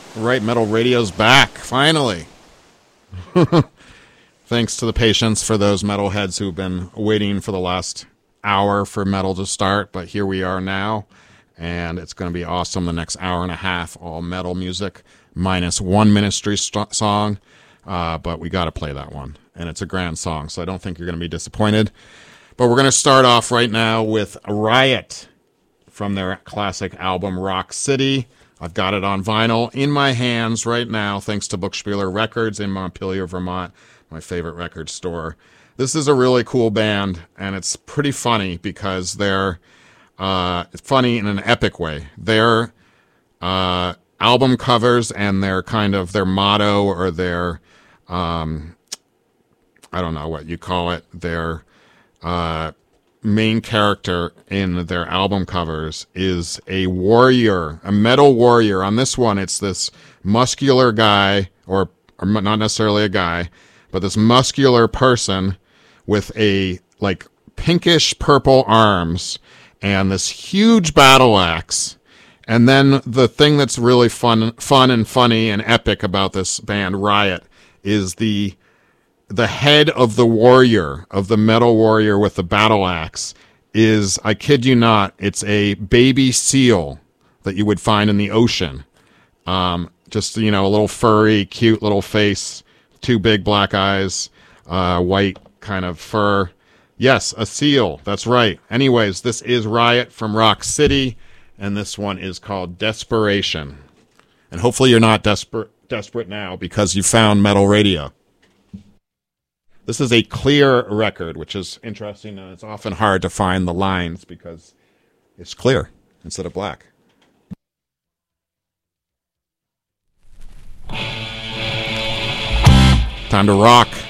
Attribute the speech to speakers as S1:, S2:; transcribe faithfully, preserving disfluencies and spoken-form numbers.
S1: Right, Metal Radio's back, finally. Thanks to the patience for those metalheads who've been waiting for the last hour for metal to start, but here we are now, and it's going to be awesome the next hour and a half, all metal music, minus one Ministry st- song, uh, but we got to play that one, and it's a grand song, so I don't think you're going to be disappointed. But we're going to start off right now with Riot from their classic album Rock City. I've got it on vinyl in my hands right now, thanks to Buchspieler Records in Montpelier, Vermont, my favorite record store. This is a really cool band, and it's pretty funny because they're uh, funny in an epic way. Their uh, album covers and their kind of their motto or their, um, I don't know what you call it, their uh, main character in their album covers is a warrior, a metal warrior. On this one, it's this muscular guy, or, or not necessarily a guy, but this muscular person with a like pinkish purple arms and this huge battle axe. And then the thing that's really fun, fun and funny and epic about this band Riot is the the head of the warrior, of the metal warrior with the battle axe, is, I kid you not, it's a baby seal that you would find in the ocean. Um, just, you know, a little furry, cute little face, two big black eyes, uh, white kind of fur. Yes, a seal. That's right. Anyways, this is Riot from Rock City, and this one is called Desperation. And hopefully you're not desperate desperate now because you found Metal Radio. This is a clear record, which is interesting, and it's often hard to find the lines because it's clear instead of black. Time to rock.